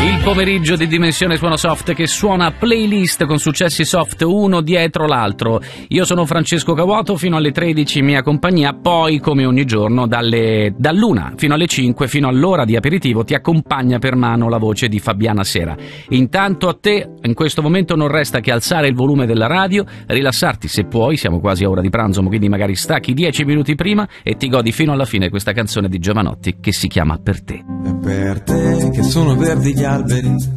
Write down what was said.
Il pomeriggio di Dimensione Suono Soft che suona playlist con successi soft uno dietro l'altro. Io sono Francesco Cavuoto, fino alle 13 in mia compagnia, poi come ogni giorno dall'1 fino alle 5, fino all'ora di aperitivo, ti accompagna per mano la voce di Fabiana Sera. Intanto a te in questo momento non resta che alzare il volume della radio, rilassarti se puoi, siamo quasi a ora di pranzo, quindi magari stacchi 10 minuti prima e ti godi fino alla fine questa canzone di Giovanotti che si chiama Per te. È per te che sono verdi gli alberi